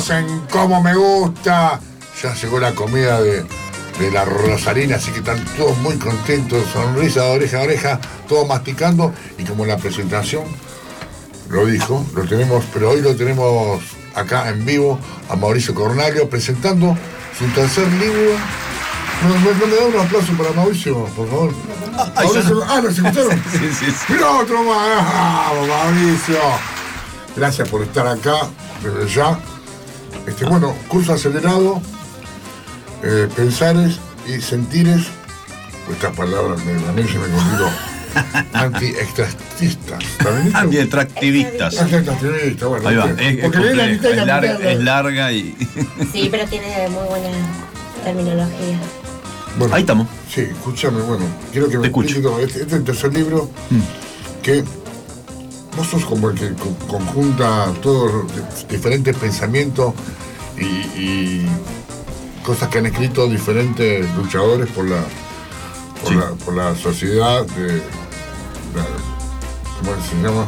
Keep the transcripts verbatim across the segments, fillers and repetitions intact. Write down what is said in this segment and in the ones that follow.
Estamos en Como Me Gusta. Ya llegó la comida de, de la Rosarina, así que están todos muy contentos, sonrisa de oreja a oreja, todos masticando. Y como la presentación lo dijo, lo tenemos, pero hoy lo tenemos acá en vivo a Mauricio Cornalio presentando su tercer libro. ¿No, no, no me da un aplauso para Mauricio, por favor? Ah, Mauricio, ah, ¿no se escucharon? Sí, sí, sí. Mira otro más. ¡Vamos, Mauricio! Gracias por estar acá desde ya. Este, bueno, curso acelerado, eh, pensares y sentires. Estas palabras a mí se me complicó. Anti-extractistas. Anti-extractivistas. Anti-extractivistas, bueno. Ahí va. Es, porque es, la mitad y la larga, mitad, es larga y. Sí, pero tiene muy buena terminología. Bueno, ahí estamos. Sí, escúchame, bueno, quiero que me expliques todo. Este, este es el tercer libro mm. que vos sos como el que conjunta todos los diferentes pensamientos y, y cosas que han escrito diferentes luchadores por la por, sí. la, por la sociedad de la, ¿cómo se llama?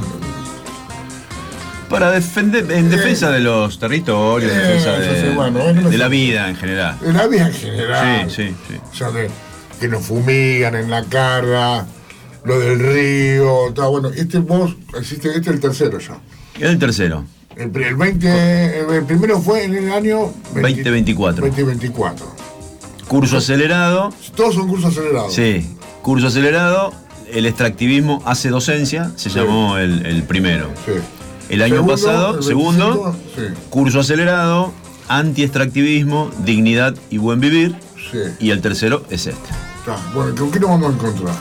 Para defender, en defensa eh, de los territorios, en defensa de, sí, bueno, de, no de la vida en general. De la vida en general. Sí, sí, sí. O sea, de, que nos fumigan en la cara, lo del río, todo. Bueno, este vos, este, este es el tercero ya. Es el tercero. El, el veinte, el primero fue en el año veinte veinticuatro. veinte veinticuatro. Curso acelerado. Todos son cursos acelerados. Sí, curso acelerado. El extractivismo hace docencia, se sí. llamó el, el primero. Sí. El año segundo, pasado, el segundo, sí. Curso acelerado, anti-extractivismo, dignidad y buen vivir. Sí. Y el tercero es este. Está. Bueno, ¿con qué nos vamos a encontrar?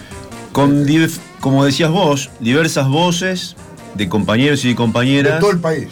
Con, como decías vos, diversas voces de compañeros y de compañeras. De todo el país.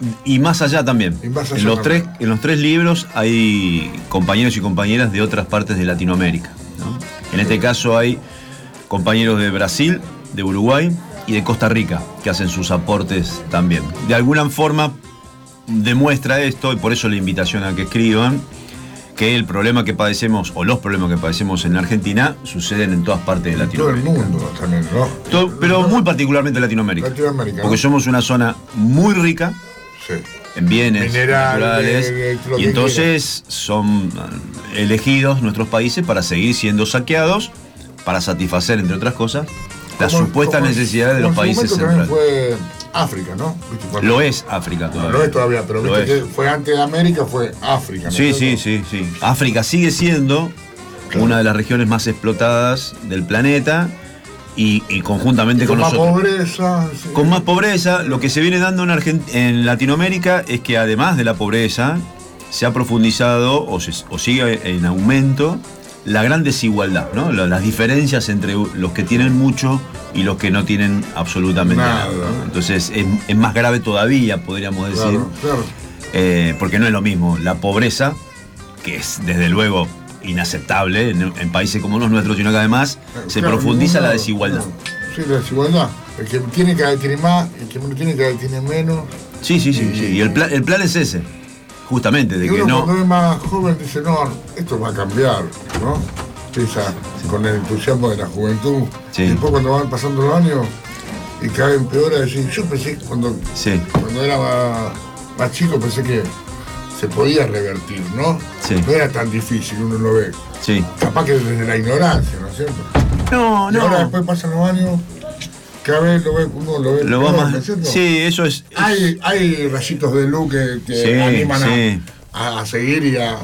Y más allá también. Y más allá en, los también. Tres, en los tres libros hay compañeros y compañeras de otras partes de Latinoamérica, ¿no? En sí. este caso hay compañeros de Brasil, de Uruguay y de Costa Rica, que hacen sus aportes también. De alguna forma demuestra esto, y por eso la invitación a que escriban, que el problema que padecemos, o los problemas que padecemos en Argentina, suceden en todas partes de Latinoamérica. Todo el mundo también, ¿no? Todo, pero muy particularmente en Latinoamérica. Latinoamérica. Porque somos una zona muy rica, sí. en bienes Mineral, naturales, de, de, de, y entonces son elegidos nuestros países para seguir siendo saqueados, para satisfacer, entre otras cosas, las como, supuestas como necesidades de los países centrales. Fue África, ¿no? Lo es África todavía. No, lo es todavía, pero viste que fue antes de América, fue África, ¿no? Sí, sí, sí, sí. África sigue siendo claro. una de las regiones más explotadas del planeta y, y conjuntamente y con, con nosotros. Con más pobreza. Sí. Con más pobreza. Lo que se viene dando en, Argent- en Latinoamérica es que además de la pobreza, se ha profundizado o, se, o sigue en aumento la gran desigualdad, ¿no? Las diferencias entre los que tienen mucho y los que no tienen absolutamente nada, nada, ¿no? Entonces es, es más grave todavía, podríamos decir, claro, claro. Eh, porque no es lo mismo la pobreza, que es desde luego inaceptable en, en países como los nuestros, sino que además claro, se profundiza claro, la desigualdad. Claro. Sí, la desigualdad. El que tiene cada vez tiene más, el que no tiene cada vez tiene menos. Sí, sí, sí. Y, sí. y el, plan, el plan es ese. Justamente, de y que uno no. Cuando es más joven dice, no, esto va a cambiar, ¿no? Piensa sí. con el entusiasmo de la juventud. Sí. Y después cuando van pasando los años y cada vez empeora, decir, yo pensé que cuando, sí. cuando era más, más chico pensé que se podía revertir, ¿no? Sí. No era tan difícil, uno lo ve. Sí. Capaz que desde la ignorancia, ¿no es cierto? No, y no. ahora después pasan los años. Cada vez lo ve, uno lo ve. Lo peor, va más, ¿no es cierto? sí, eso es. Hay, hay rayitos de luz que, que sí, animan sí. a, a seguir y a,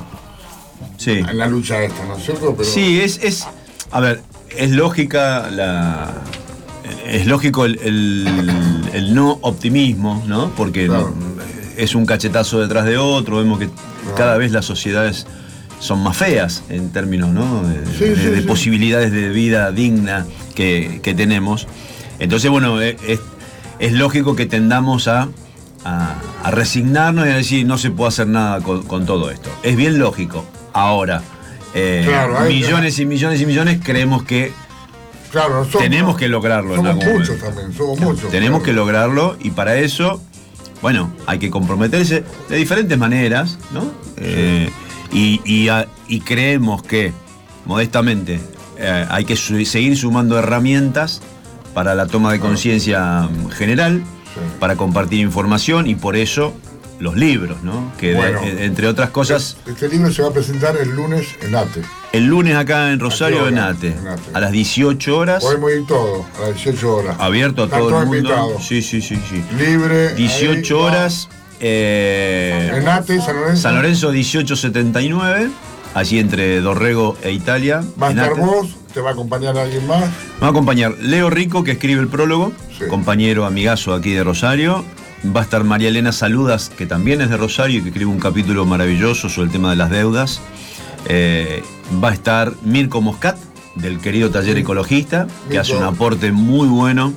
sí. a la lucha esta, ¿no es cierto? Pero... Sí, es, es. A ver, es lógica la. Es lógico el, el, el no optimismo, ¿no? Porque claro. no, es un cachetazo detrás de otro, vemos que claro. cada vez las sociedades son más feas en términos, ¿no? de, sí, de, sí, de sí. posibilidades de vida digna que, que tenemos. Entonces, bueno, es, es lógico que tendamos a, a, a resignarnos y a decir no se puede hacer nada con, con todo esto. Es bien lógico. Ahora, eh, claro, hay, millones claro. y millones y millones creemos que claro, somos, tenemos que lograrlo. Somos en algún muchos momento. también, somos muchos. Tenemos claro. que lograrlo y para eso, bueno, hay que comprometerse de diferentes maneras, ¿no? Sí. Eh, y, y, a, y creemos que, modestamente, eh, hay que su- seguir sumando herramientas para la toma de conciencia general, sí. para compartir información y por eso los libros, ¿no? Que Bueno, de, entre otras cosas... Este libro se va a presentar el lunes en ATE. El lunes acá en Rosario, hora? en ATE, En ATE. a las dieciocho horas. Podemos ir todos, a las dieciocho horas. Abierto a Están todo el todos mundo. invitados. Sí, sí, sí, sí. Libre. dieciocho ahí, horas. Eh, En ATE, San Lorenzo. San Lorenzo dieciocho setenta y nueve, allí entre Dorrego e Italia. Va a en estar ATE. vos, te va a acompañar alguien más. Me va a acompañar Leo Rico, que escribe el prólogo, Sí. compañero, amigazo aquí de Rosario. Va a estar María Elena Saludas, que también es de Rosario y que escribe un capítulo maravilloso sobre el tema de las deudas. Eh, va a estar Mirko Moscat, del querido Taller Ecologista, que Mirko. hace un aporte muy bueno.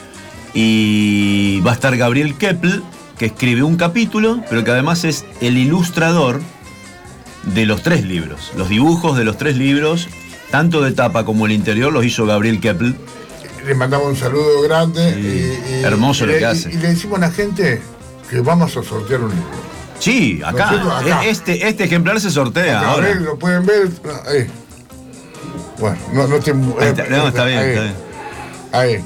Y va a estar Gabriel Keppel, que escribe un capítulo, pero que además es el ilustrador de los tres libros. Los dibujos de los tres libros, tanto de tapa como el interior, los hizo Gabriel Keppel. Le mandamos un saludo grande. Sí, y, y- hermoso y lo le- que hace. Y le decimos a la gente que vamos a sortear un libro. Sí, acá. Nosotros acá. Este, este ejemplar se sortea A ahora. ver, lo pueden ver. Ahí. Bueno, no, no te. Ahí está, no, está bien, ahí. está bien. Ahí.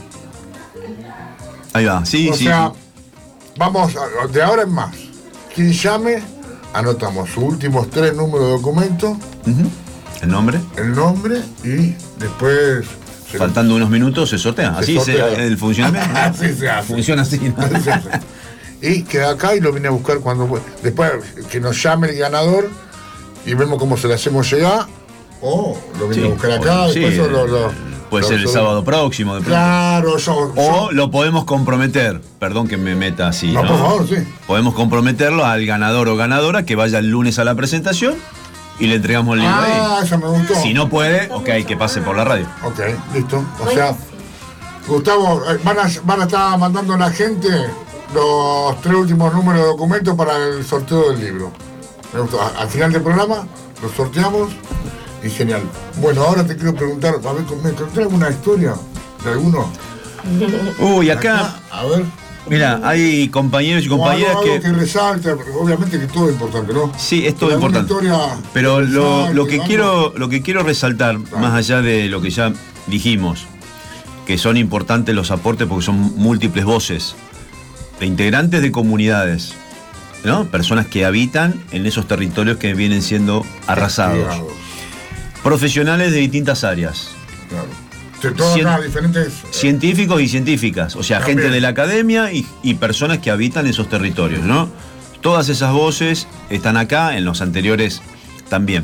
Ahí va, sí, O sí. sea, sí. vamos, a- de ahora en más. Quien llame, anotamos sus últimos tres números de documento, Ujú. El nombre. el nombre y después. se lo- Faltando unos minutos se sortea. se Así sortea. es el funcionamiento. ¿no? Así se hace. Funciona así, ¿no? Así se hace. Y queda acá y lo vine a buscar cuando. Después que nos llame el ganador y vemos cómo se le hacemos llegar. O lo vine Sí, a buscar acá, o- después sí, lo, lo- puede lo- ser el lo- sábado próximo, de pronto. Claro, yo. O yo- lo podemos comprometer. Perdón que me meta así. No, No, por favor, sí. Podemos comprometerlo al ganador o ganadora que vaya el lunes a la presentación y le entregamos el libro Ah, ahí. esa me gustó. Si no puede, ok, que pase por la radio. Ok, listo. O sea, Gustavo, eh, van a, van a estar mandando a la gente los tres últimos números de documentos para el sorteo del libro. Me gustó. A- Al final del programa los sorteamos y genial. Bueno, ahora te quiero preguntar, a ver, ¿me conté alguna historia de alguno? Uy, acá, A ver. mira, hay compañeros y o algo, compañeras algo que... que resalte, obviamente que todo es importante, ¿no? Sí, es todo Pero alguna importante. historia Pero lo, resalte, lo que algo. quiero, lo que quiero resaltar, más allá de lo que ya dijimos, que son importantes los aportes porque son múltiples voces de integrantes de comunidades, ¿no? Personas que habitan en esos territorios que vienen siendo arrasados. Castigados, Profesionales de distintas áreas. claro. De todas Cien- las diferentes. Científicos y científicas, o sea, También. gente de la academia y, y personas que habitan esos territorios, ¿no? Todas esas voces están acá, en los anteriores también.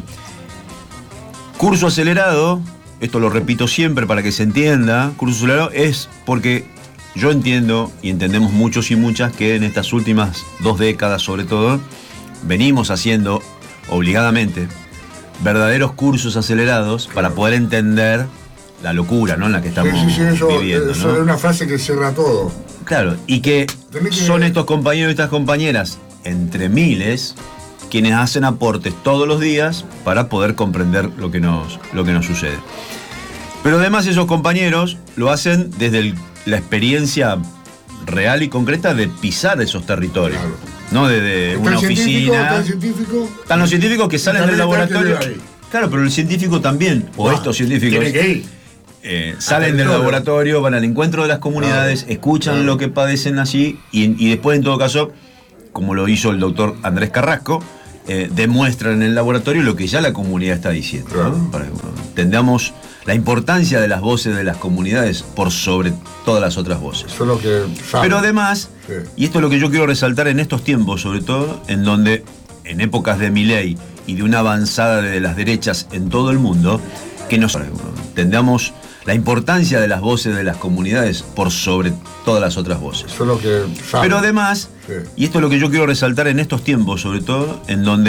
Curso acelerado, esto lo repito siempre para que se entienda, curso acelerado es porque yo entiendo y entendemos muchos y muchas que en estas últimas dos décadas sobre todo, venimos haciendo obligadamente verdaderos cursos acelerados para poder entender la locura, ¿no?, en la que estamos Sí, sí, sí, eso, viviendo, eso ¿no? es una frase que cierra todo. Claro, y que Tenés que- son estos compañeros y estas compañeras, entre miles, quienes hacen aportes todos los días para poder comprender lo que nos, lo que nos sucede. Pero además esos compañeros lo hacen desde el- la experiencia real y concreta de pisar esos territorios. Claro. No desde Está una el científico, está oficina. el científico. Están los científicos que salen del también está el que laboratorio. vive ahí. Claro, pero el científico también, o Ah, estos científicos. Tiene que ir. Eh, salen del territorio. laboratorio, van al encuentro de las comunidades, Claro, escuchan claro. lo que padecen allí y, y después, en todo caso, como lo hizo el doctor Andrés Carrasco, eh, demuestran en el laboratorio lo que ya la comunidad está diciendo, ¿no? Claro. Para que bueno, entendamos la importancia de las voces de las comunidades por sobre todas las otras voces. Eso es lo que sabe. Pero además, Sí. y esto es lo que yo quiero resaltar en estos tiempos, sobre todo, en donde en épocas de Milei y de una avanzada de las derechas en todo el mundo, que nos entendamos la importancia de las voces de las comunidades por sobre todas las otras voces. Eso es lo que sabe. Pero además, Sí. y esto es lo que yo quiero resaltar en estos tiempos, sobre todo, en donde